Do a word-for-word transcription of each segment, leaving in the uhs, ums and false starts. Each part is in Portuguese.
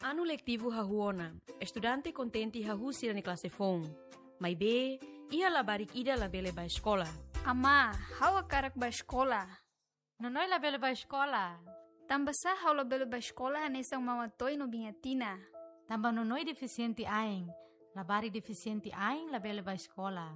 Ano lectivo hahuona, estudante contenti hahusi na classe fom. Mai be, ia labarik ida labele ba escola. Ama, hawa karak ba escola? Nonoy labele ba escola? Tambasa hawa labele ba escola anesang mamatoy no bingatina. Tamba nonoy deficiente aing, labari deficiente aing labele ba escola.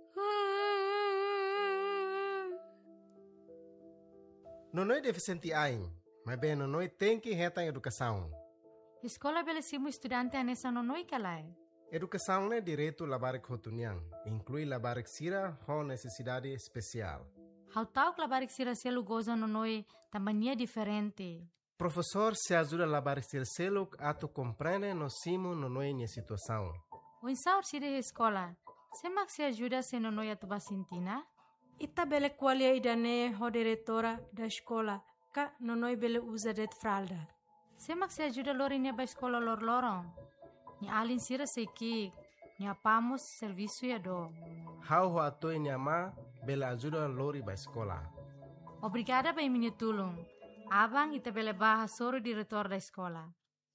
Nonoy deficiente aing, mas bem nonoy tem que reta em educação. Escola bele simu estudante anesa nonoy kalai. Educação é direito labarik hotuniang, inclui labarik sira ho necessidade especial. How tau labarik sira selu goza nonoy tambania diferente. Professor se ajuda labarik sira selu ato compreende no simu nonoy nia situação. O insaur sire escola, semak se ajuda se nonoy atuba sintina? Ita bele qualia idane ho diretora da escola, ka nonoy bele usa det fralda. Semak se ajuda lori nia ba escola lor lorong. Ni alin sira seiki, ni apamos serviço ya do. How ho ato nia ma bele ajuda lori ba escola. Obrigada ba minha tulung. Abang ita bele baha soro diretor da escola.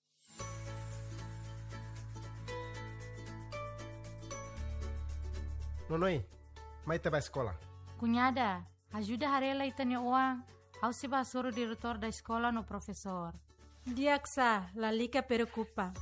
Nonoy, mai te ba escola. Cunhada, ajuda harela itanya uang. Au se ba soro diretor da escola no professor. Diaksa, la lica preocupa.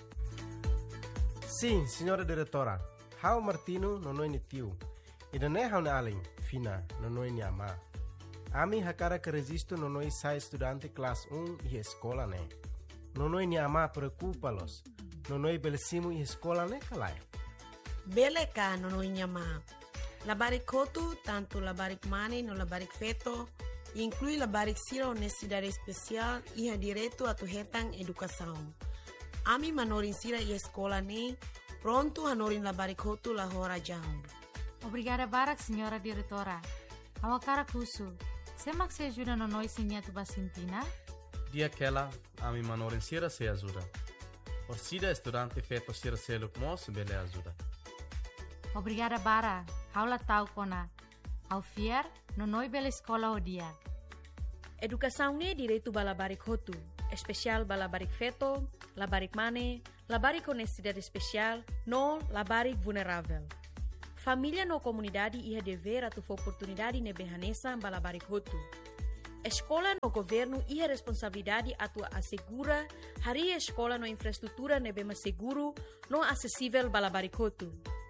Sim, senhora diretora. How Martino nonoy ni tiu. Ida ne how ne aling, fina, nonoy ni ama. Ami hakara que resisto nonoy sai estudante classe um e escola ne. Nonoy ni ama preocupa-los. Nonoy belesimu e escola ne kalai. Bele ka nonoy ni ama. Labarik kotu, tanto labarik mani no labarik feto, inclui labarik sira honestidade especial e ha direito a tu hetang educação. Ami manorin sira e escola ne, pronto hanorin labarik kotu la hora jam. Obrigada barak, senhora diretora. Awakara kusu. Semak se ajuda no noi sinha tu basintina? Dia aquela, ami manorin sira se ajuda. Orsida estudante feto sira selo mos bele ajuda. Obrigada bara. Haula tau kona. Au fiar, no noi bela escola o dia. Educação ne direito ba labarik hotu, especial ba labarik feto, labarik mane, labarik honestidade especial, no labarik vulnerável. Família no comunidade ia dever a tu oportunidade ne behanesa ba labarik hotu. Escola no governo ia responsabilidade a tu assegura hari escola no infraestrutura ne bema seguro, no acessível ba labarik hotu.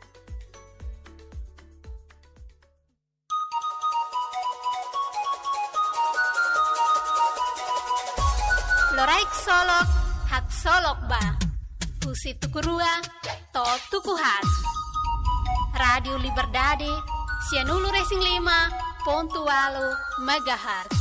Loraik solok, hak solok ba. Pusi tukurua, to tukuhat. Radio Liberdade, Sianulu Racing lima, ponto alo, megahertz.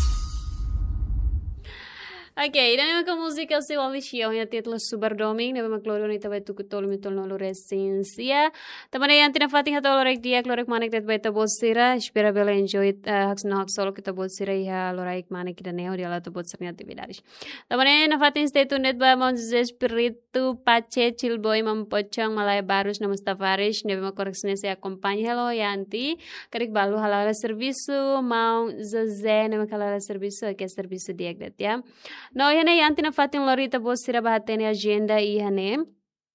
Oke, dan memang musika si wali siang yang titlo super doming, dan memang kloro ni tabai tu kutol mitol nolo resensia. Teman yang tidak fatih atau lorek dia klorek manik tet baita bosira, espera bela enjoy hak seno hak solo kita bosira ya lorek manik kita neo dia lato bosirnya tibidaris. Teman yang fatih stay tuned ba Mons Espiritu Pace Chilboy Mampocang Malaya Barus na Mustafaris, ne memang koreksine se acompaña hello yanti, kerik balu halala serviço, mau Zezé ne memang halala serviço, que serviço dia gret ya. No, ihane yanti na fatin lorita bosira bahatene agenda ihane.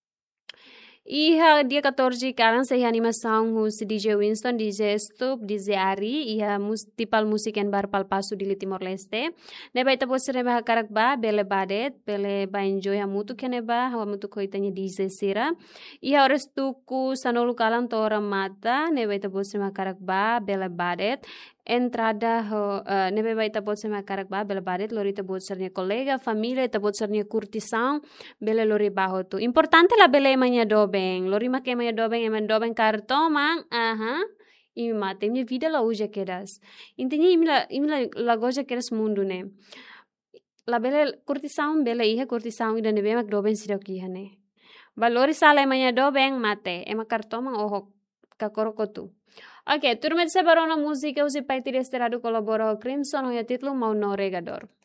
Iha dia catorze karan sa animação hus D J Winston, D J Stup, D J Ari, iha multipal musik en bar palpasu di Timor Leste. Neba ita bosira ba karak ba bele badet, bele ba enjoy hamutu kene ba, hawa mutu ko itanya D J Sira. Iha ores tuku sanolu kalan tora mata, neba ita bosira ba karak ba bele badet. Entrada ho uh, nebe vai tabot sama karak ba bela badet lori tabot sernya kolega família tabot sernya curtição bela lori baho tu importante la bela emanya dobeng lori make emanya dobeng eman dobeng karton mang aha imi mate minha vida la uja quedas intinya imi la imi la la goja quedas mundo ne la bela curtição bela ihe curtição ida nebe mak dobeng sidoki hane balori sala emanya dobeng mate ema karton mang ohok kakorokotu. Ok, turma de separou na música, o Pai Tiresteirado colaborou com Crimson, o título Mau No Regador.